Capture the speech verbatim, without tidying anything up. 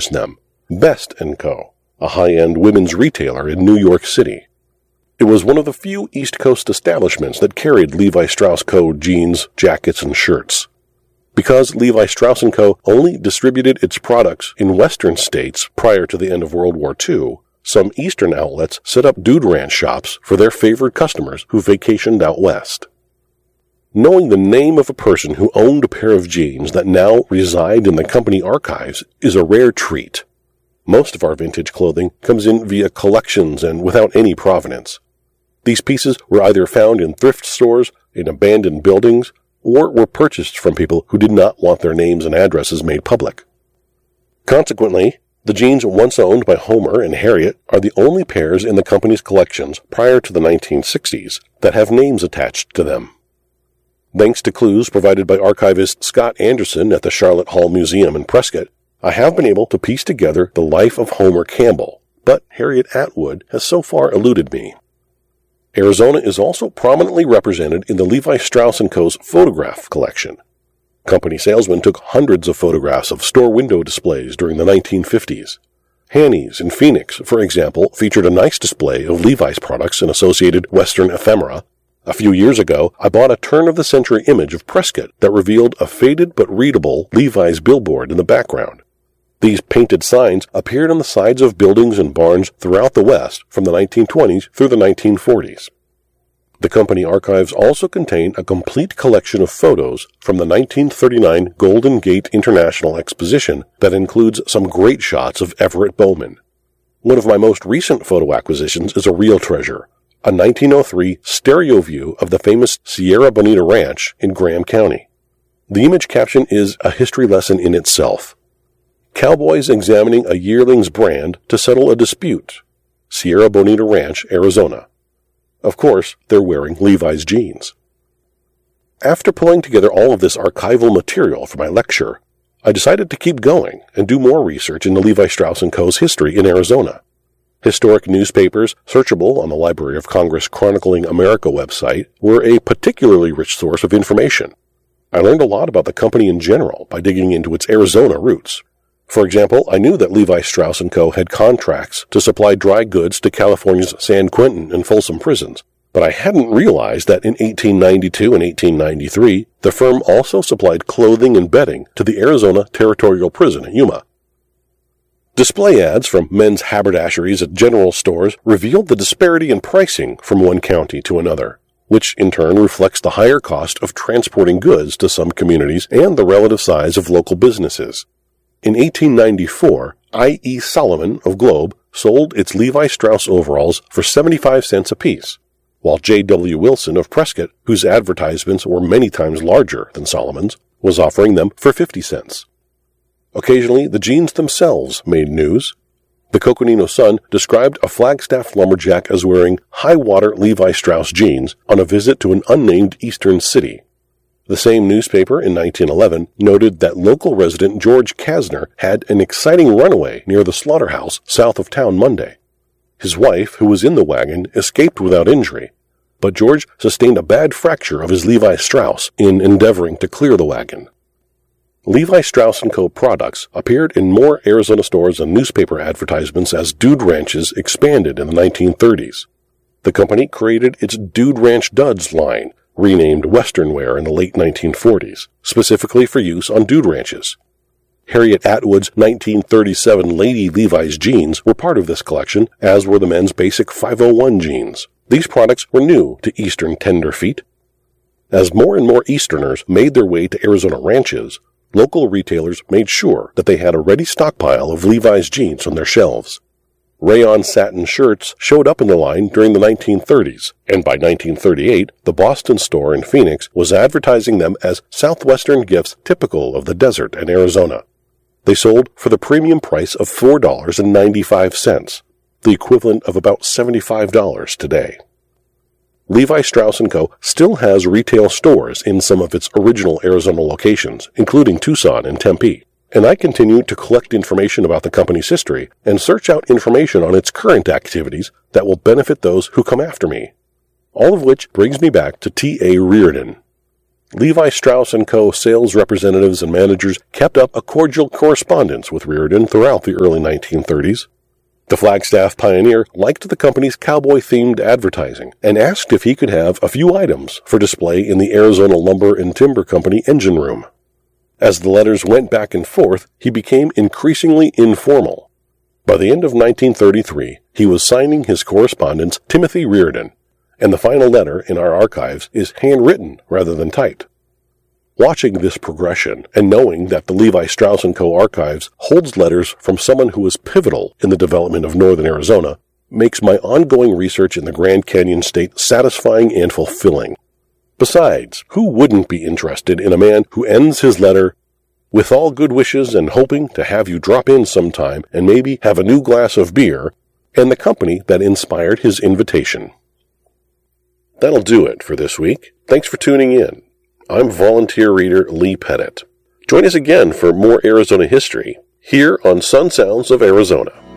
introduced them, Best and Co., a high-end women's retailer in New York City. It was one of the few East Coast establishments that carried Levi Strauss Co. jeans, jackets, and shirts. Because Levi Strauss and Co. only distributed its products in Western states prior to the end of World War Two, some Eastern outlets set up Dude Ranch shops for their favored customers who vacationed out west. Knowing the name of a person who owned a pair of jeans that now reside in the company archives is a rare treat. Most of our vintage clothing comes in via collections and without any provenance. These pieces were either found in thrift stores, in abandoned buildings, or were purchased from people who did not want their names and addresses made public. Consequently, the jeans once owned by Homer and Harriet are the only pairs in the company's collections prior to the nineteen sixties that have names attached to them. Thanks to clues provided by archivist Scott Anderson at the Charlotte Hall Museum in Prescott, I have been able to piece together the life of Homer Campbell, but Harriet Atwood has so far eluded me. Arizona is also prominently represented in the Levi Strauss and Co.'s photograph collection. Company salesmen took hundreds of photographs of store window displays during the nineteen fifties. Hanny's in Phoenix, for example, featured a nice display of Levi's products and associated Western ephemera. A few years ago, I bought a turn-of-the-century image of Prescott that revealed a faded but readable Levi's billboard in the background. These painted signs appeared on the sides of buildings and barns throughout the West from the nineteen twenties through the nineteen forties. The company archives also contain a complete collection of photos from the nineteen thirty-nine Golden Gate International Exposition that includes some great shots of Everett Bowman. One of my most recent photo acquisitions is a real treasure, a nineteen oh three stereo view of the famous Sierra Bonita Ranch in Graham County. The image caption is a history lesson in itself. Cowboys examining a yearling's brand to settle a dispute. Sierra Bonita Ranch, Arizona. Of course, they're wearing Levi's jeans. After pulling together all of this archival material for my lecture, I decided to keep going and do more research into Levi Strauss and Co.'s history in Arizona. Historic newspapers, searchable on the Library of Congress Chronicling America website, were a particularly rich source of information. I learned a lot about the company in general by digging into its Arizona roots. For example, I knew that Levi Strauss and Co. had contracts to supply dry goods to California's San Quentin and Folsom prisons, but I hadn't realized that in eighteen ninety-two and eighteen ninety-three, the firm also supplied clothing and bedding to the Arizona Territorial Prison at Yuma. Display ads from men's haberdasheries at general stores revealed the disparity in pricing from one county to another, which in turn reflects the higher cost of transporting goods to some communities and the relative size of local businesses. In eighteen ninety-four, I E Solomon of Globe sold its Levi Strauss overalls for seventy-five cents apiece, while J W Wilson of Prescott, whose advertisements were many times larger than Solomon's, was offering them for fifty cents. Occasionally, the jeans themselves made news. The Coconino Sun described a Flagstaff lumberjack as wearing high-water Levi Strauss jeans on a visit to an unnamed eastern city. The same newspaper in nineteen eleven noted that local resident George Kasner had an exciting runaway near the slaughterhouse south of town Monday. His wife, who was in the wagon, escaped without injury, but George sustained a bad fracture of his Levi Strauss in endeavoring to clear the wagon. Levi Strauss and Co. products appeared in more Arizona stores and newspaper advertisements as Dude Ranches expanded in the nineteen thirties. The company created its Dude Ranch Duds line, renamed Western Wear in the late nineteen forties, specifically for use on dude ranches. Harriet Atwood's nineteen thirty-seven Lady Levi's jeans were part of this collection, as were the men's basic five oh one jeans. These products were new to Eastern tenderfeet. As more and more Easterners made their way to Arizona ranches, local retailers made sure that they had a ready stockpile of Levi's jeans on their shelves. Rayon satin shirts showed up in the line during the nineteen thirties, and by nineteen thirty-eight, the Boston store in Phoenix was advertising them as Southwestern gifts typical of the desert and Arizona. They sold for the premium price of four dollars and ninety-five cents, the equivalent of about seventy-five dollars today. Levi Strauss and Co. still has retail stores in some of its original Arizona locations, including Tucson and Tempe. And I continue to collect information about the company's history and search out information on its current activities that will benefit those who come after me. All of which brings me back to T A Reardon. Levi Strauss and Co. sales representatives and managers kept up a cordial correspondence with Reardon throughout the early nineteen thirties. The Flagstaff pioneer liked the company's cowboy-themed advertising and asked if he could have a few items for display in the Arizona Lumber and Timber Company engine room. As the letters went back and forth, he became increasingly informal. By the end of nineteen thirty-three, he was signing his correspondence Timothy Reardon, and the final letter in our archives is handwritten rather than typed. Watching this progression and knowing that the Levi Strauss and Co. archives holds letters from someone who was pivotal in the development of northern Arizona makes my ongoing research in the Grand Canyon state satisfying and fulfilling. Besides, who wouldn't be interested in a man who ends his letter, "With all good wishes and hoping to have you drop in sometime and maybe have a new glass of beer," and the company that inspired his invitation. That'll do it for this week. Thanks for tuning in. I'm volunteer reader Lee Pettit. Join us again for more Arizona history here on Sun Sounds of Arizona.